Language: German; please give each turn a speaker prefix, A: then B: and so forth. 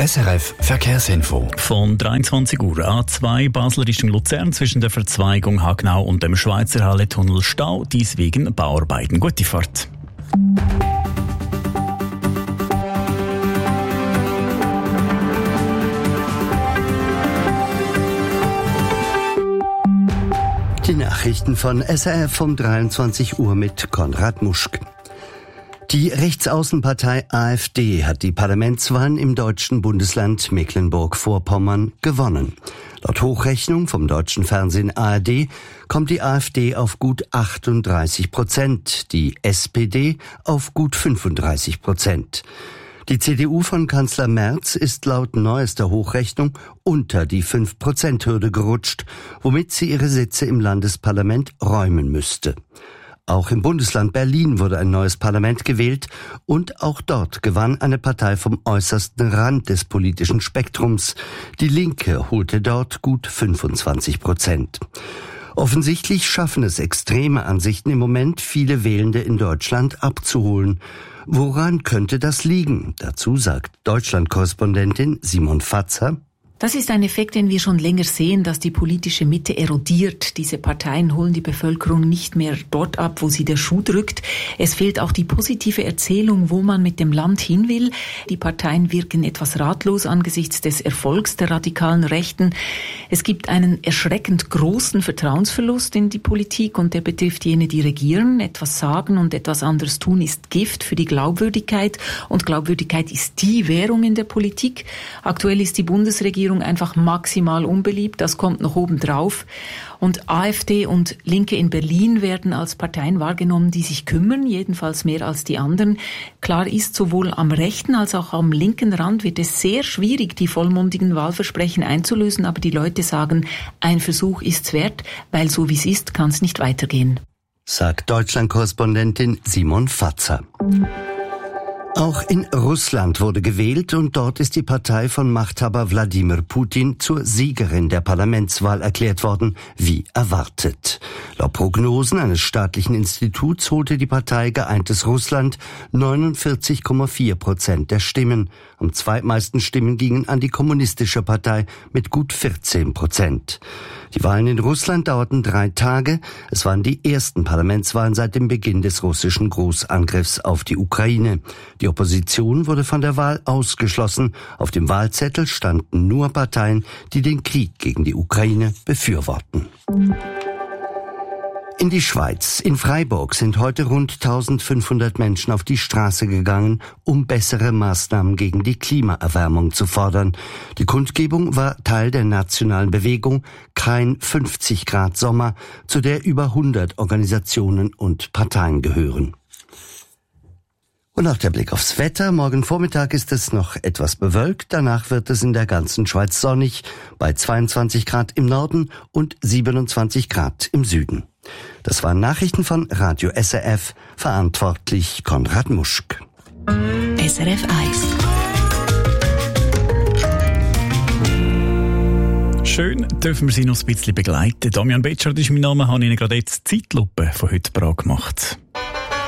A: SRF Verkehrsinfo.
B: Von 23 Uhr A2 Basel Richtung Luzern zwischen der Verzweigung Hagnau und dem Schweizer Halle-Tunnel Stau, dies wegen Bauarbeiten. Gute Fahrt.
C: Die Nachrichten von SRF um 23 Uhr mit Konrad Muschk. Die Rechtsaußenpartei AfD hat die Parlamentswahlen im deutschen Bundesland Mecklenburg-Vorpommern gewonnen. Laut Hochrechnung vom deutschen Fernsehen ARD kommt die AfD auf gut 38%, die SPD auf gut 35%. Die CDU von Kanzler Merz ist laut neuester Hochrechnung unter die 5%-Hürde gerutscht, womit sie ihre Sitze im Landesparlament räumen müsste. Auch im Bundesland Berlin wurde ein neues Parlament gewählt und auch dort gewann eine Partei vom äußersten Rand des politischen Spektrums. Die Linke holte dort gut 25%. Offensichtlich schaffen es extreme Ansichten im Moment, viele Wählende in Deutschland abzuholen. Woran könnte das liegen? Dazu sagt Deutschland-Korrespondentin Simon Fatzer:
D: Das ist ein Effekt, den wir schon länger sehen, dass die politische Mitte erodiert. Diese Parteien holen die Bevölkerung nicht mehr dort ab, wo sie der Schuh drückt. Es fehlt auch die positive Erzählung, wo man mit dem Land hin will. Die Parteien wirken etwas ratlos angesichts des Erfolgs der radikalen Rechten. Es gibt einen erschreckend großen Vertrauensverlust in die Politik und der betrifft jene, die regieren. Etwas sagen und etwas anderes tun ist Gift für die Glaubwürdigkeit und Glaubwürdigkeit ist die Währung in der Politik. Aktuell ist die Bundesregierung einfach maximal unbeliebt, das kommt noch oben drauf. Und AfD und Linke in Berlin werden als Parteien wahrgenommen, die sich kümmern, jedenfalls mehr als die anderen. Klar ist, sowohl am rechten als auch am linken Rand wird es sehr schwierig, die vollmundigen Wahlversprechen einzulösen, aber die Leute sagen, ein Versuch ist's wert, weil so wie es ist, kann es nicht weitergehen.
C: Sagt Deutschland-Korrespondentin Simon Fatzer. Auch in Russland wurde gewählt und dort ist die Partei von Machthaber Wladimir Putin zur Siegerin der Parlamentswahl erklärt worden, wie erwartet. Laut Prognosen eines staatlichen Instituts holte die Partei Geeintes Russland 49,4% der Stimmen. Am zweitmeisten Stimmen gingen an die Kommunistische Partei mit gut 14%. Die Wahlen in Russland dauerten 3 Tage. Es waren die ersten Parlamentswahlen seit dem Beginn des russischen Großangriffs auf die Ukraine. Die Opposition wurde von der Wahl ausgeschlossen. Auf dem Wahlzettel standen nur Parteien, die den Krieg gegen die Ukraine befürworten. In die Schweiz. In Freiburg sind heute rund 1500 Menschen auf die Straße gegangen, um bessere Maßnahmen gegen die Klimaerwärmung zu fordern. Die Kundgebung war Teil der nationalen Bewegung Kein 50 Grad Sommer, zu der über 100 Organisationen und Parteien gehören. Und auch der Blick aufs Wetter. Morgen Vormittag ist es noch etwas bewölkt. Danach wird es in der ganzen Schweiz sonnig, bei 22 Grad im Norden und 27 Grad im Süden. Das waren Nachrichten von Radio SRF, verantwortlich Konrad Muschk.
E: SRF 1.
B: Schön dürfen wir Sie noch ein bisschen begleiten. Damian Betschart ist mein Name, habe Ihnen gerade jetzt die Zeitlupe von heute gemacht.